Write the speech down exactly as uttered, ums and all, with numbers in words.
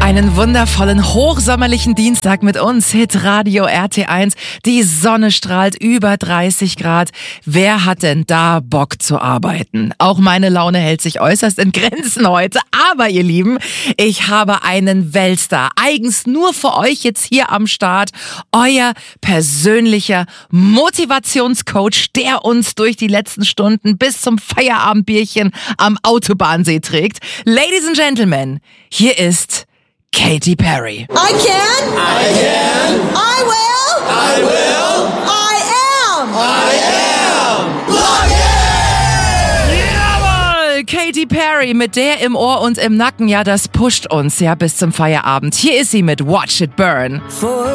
Einen wundervollen, hochsommerlichen Dienstag mit uns, Hitradio R T eins. Die Sonne strahlt, über dreißig Grad. Wer hat denn da Bock zu arbeiten? Auch meine Laune hält sich äußerst in Grenzen heute. Aber ihr Lieben, ich habe einen Weltstar, eigens nur für euch jetzt hier am Start. Euer persönlicher Motivationscoach, der uns durch die letzten Stunden bis zum Feierabendbierchen am Autobahnsee trägt. Ladies and Gentlemen, hier ist Katy Perry. I can. I can. I will. I will. I am. I am. Jawohl, Katy Perry mit der im Ohr und im Nacken. Ja, das pusht uns ja bis zum Feierabend. Hier ist sie mit Watch It Burn. For